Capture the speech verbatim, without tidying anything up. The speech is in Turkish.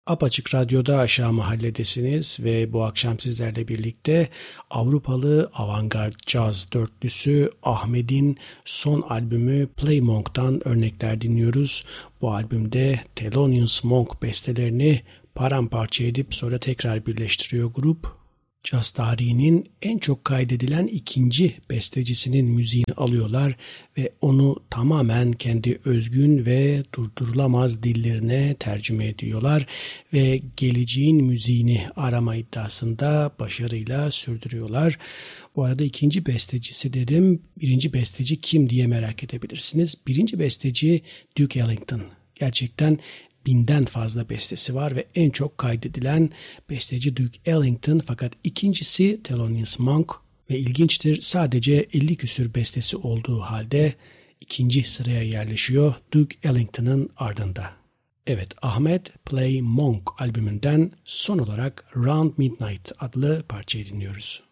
Apaçık Radyo'da Aşağı Mahalledesiniz ve bu akşam sizlerle birlikte Avrupalı avantgard caz dörtlüsü Ahmet'in son albümü Play Monk'tan örnekler dinliyoruz. Bu albümde Thelonious Monk bestelerini paramparça edip sonra tekrar birleştiriyor grup. Caz tarihinin en çok kaydedilen ikinci bestecisinin müziğini alıyorlar ve onu tamamen kendi özgün ve durdurulamaz dillerine tercüme ediyorlar ve geleceğin müziğini arama iddiasında başarıyla sürdürüyorlar. Bu arada ikinci bestecisi dedim, birinci besteci kim diye merak edebilirsiniz. Birinci besteci Duke Ellington. Gerçekten binden fazla bestesi var ve en çok kaydedilen besteci Duke Ellington, fakat ikincisi Thelonious Monk ve ilginçtir, sadece elli küsür bestesi olduğu halde ikinci sıraya yerleşiyor Duke Ellington'ın ardında. Evet, Ahmet Play Monk albümünden son olarak Round Midnight adlı parçayı dinliyoruz.